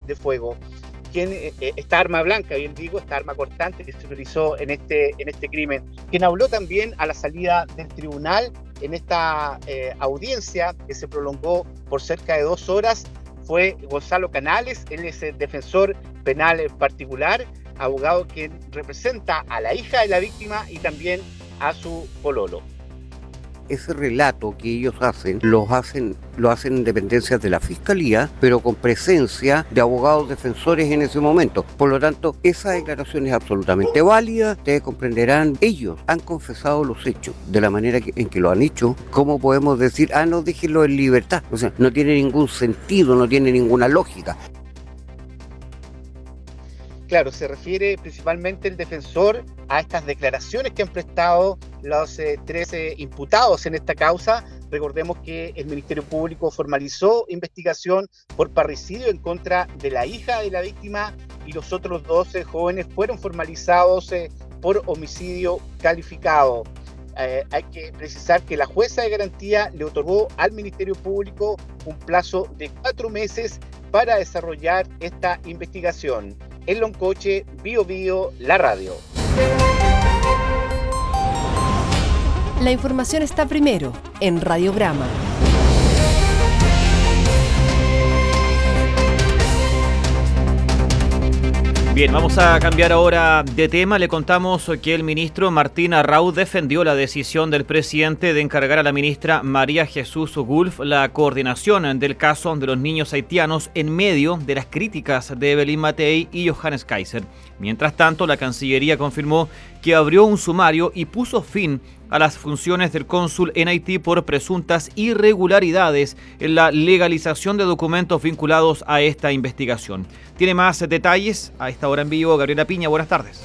de fuego. Esta arma blanca, bien digo, esta arma cortante que se utilizó en este crimen. Quien habló también a la salida del tribunal en esta audiencia que se prolongó por cerca de 2 horas fue Gonzalo Canales. Él es el defensor penal particular, abogado que representa a la hija de la víctima y también a su pololo. Ese relato que ellos lo hacen en dependencias de la Fiscalía, pero con presencia de abogados defensores en ese momento. Por lo tanto, esa declaración es absolutamente válida. Ustedes comprenderán, ellos han confesado los hechos de la manera en que lo han hecho. ¿Cómo podemos decir, no, déjenlo en libertad? O sea, no tiene ningún sentido, no tiene ninguna lógica. Claro, se refiere principalmente el defensor a estas declaraciones que han prestado los 13 imputados en esta causa. Recordemos que el Ministerio Público formalizó investigación por parricidio en contra de la hija de la víctima y los otros 12 jóvenes fueron formalizados por homicidio calificado. Hay que precisar que la jueza de garantía le otorgó al Ministerio Público un plazo de 4 meses para desarrollar esta investigación. En Loncoche, Bio Bio, la radio. La información está primero en Radiograma. Bien, vamos a cambiar ahora de tema. Le contamos que el ministro Martín Arrau defendió la decisión del presidente de encargar a la ministra María Jesús Wolf la coordinación del caso de los niños haitianos en medio de las críticas de Evelyn Matei y Johannes Kaiser. Mientras tanto, la Cancillería confirmó que abrió un sumario y puso fin a las funciones del cónsul en Haití por presuntas irregularidades en la legalización de documentos vinculados a esta investigación. Tiene más detalles a esta hora en vivo Gabriela Piña. Buenas tardes.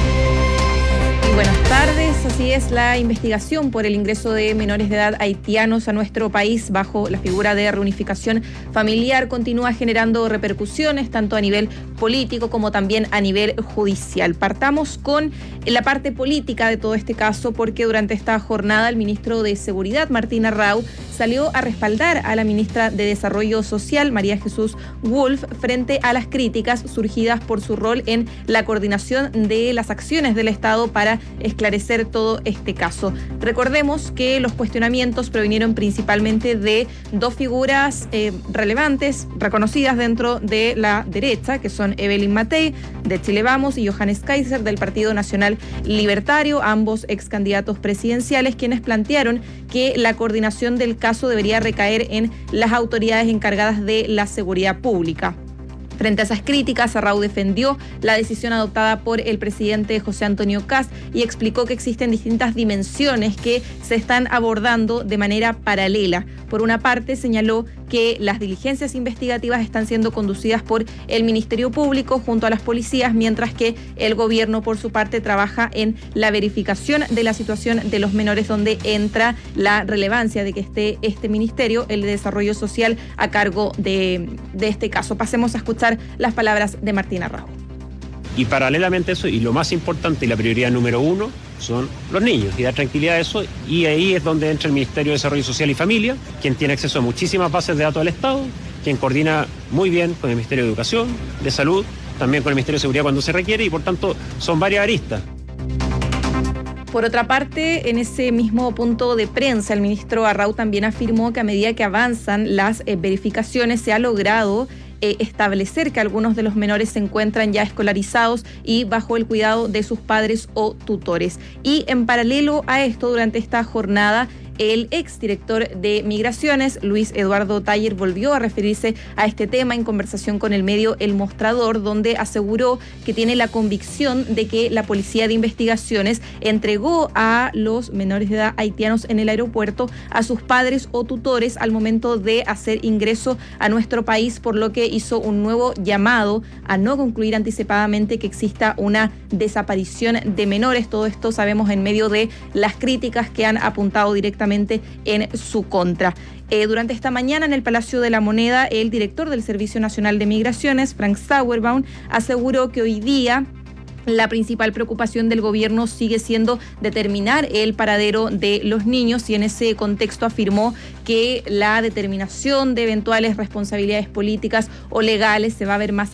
Buenas tardes, así es, la investigación por el ingreso de menores de edad haitianos a nuestro país bajo la figura de reunificación familiar continúa generando repercusiones tanto a nivel político como también a nivel judicial. Partamos con la parte política de todo este caso porque durante esta jornada el ministro de Seguridad, Martín Arrau, salió a respaldar a la ministra de Desarrollo Social, María Jesús Wolf, frente a las críticas surgidas por su rol en la coordinación de las acciones del Estado para esclarecer todo este caso. Recordemos que los cuestionamientos provinieron principalmente de 2 figuras relevantes, reconocidas dentro de la derecha, que son Evelyn Matei, de Chile Vamos, y Johannes Kaiser, del Partido Nacional Libertario, ambos ex candidatos presidenciales, quienes plantearon que la coordinación del caso debería recaer en las autoridades encargadas de la seguridad pública. Frente a esas críticas, Arrau defendió la decisión adoptada por el presidente José Antonio Kast y explicó que existen distintas dimensiones que se están abordando de manera paralela. Por una parte, señaló que las diligencias investigativas están siendo conducidas por el Ministerio Público junto a las policías, mientras que el gobierno, por su parte, trabaja en la verificación de la situación de los menores, donde entra la relevancia de que esté este ministerio, el de Desarrollo Social, a cargo de este caso. Pasemos a escuchar las palabras de Martín Arrau. Y paralelamente a eso, y lo más importante y la prioridad número 1, son los niños, y dar tranquilidad a eso, y ahí es donde entra el Ministerio de Desarrollo Social y Familia, quien tiene acceso a muchísimas bases de datos del Estado, quien coordina muy bien con el Ministerio de Educación, de Salud, también con el Ministerio de Seguridad cuando se requiere, y por tanto son varias aristas. Por otra parte, en ese mismo punto de prensa, el ministro Arrau también afirmó que a medida que avanzan las verificaciones se ha logrado establecer que algunos de los menores se encuentran ya escolarizados y bajo el cuidado de sus padres o tutores. Y en paralelo a esto, durante esta jornada, el exdirector de Migraciones, Luis Eduardo Taller, volvió a referirse a este tema en conversación con el medio El Mostrador, donde aseguró que tiene la convicción de que la Policía de Investigaciones entregó a los menores de edad haitianos en el aeropuerto a sus padres o tutores al momento de hacer ingreso a nuestro país, por lo que hizo un nuevo llamado a no concluir anticipadamente que exista una desaparición de menores. Todo esto sabemos en medio de las críticas que han apuntado directamente en su contra. Durante esta mañana en el Palacio de la Moneda, el director del Servicio Nacional de Migraciones, Frank Sauerbaum, aseguró que hoy día la principal preocupación del gobierno sigue siendo determinar el paradero de los niños, y en ese contexto afirmó que la determinación de eventuales responsabilidades políticas o legales se va a ver más